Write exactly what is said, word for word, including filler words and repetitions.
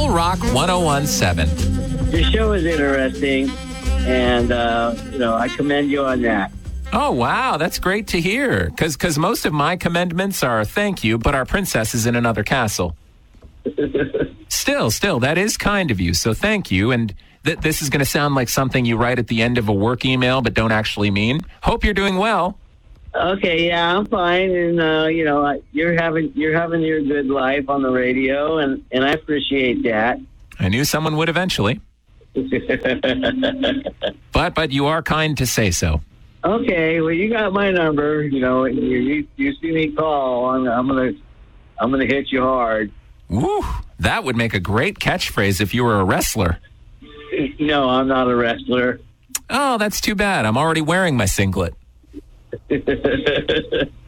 Rebel Rock ten seventeen. Your show is interesting, and, uh, you know, I commend you on that. Oh, wow. That's great to hear. Because because most of my commendments are thank you, but our princess is in another castle. Still, still, that is kind of you, so thank you. And th- this is going to sound like something you write at the end of a work email but don't actually mean. Hope you're doing well. Okay, yeah, I'm fine, and uh, you know, I- you're having you're having your good life on the radio, and, and I appreciate that. I knew someone would eventually. But but you are kind to say so. Okay, well, you got my number. You know, you you, you see me call, I'm, I'm gonna I'm gonna hit you hard. Woo! That would make a great catchphrase if you were a wrestler. No, I'm not a wrestler. Oh, that's too bad. I'm already wearing my singlet.